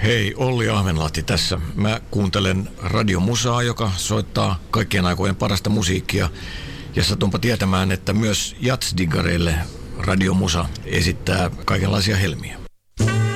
Hei, Olli Ahvenlahti tässä. Mä kuuntelen radiomusaa, joka soittaa kaikkien aikojen parasta musiikkia. Ja satunpa tietämään, että myös jatsdiggareille radiomusa esittää kaikenlaisia helmiä.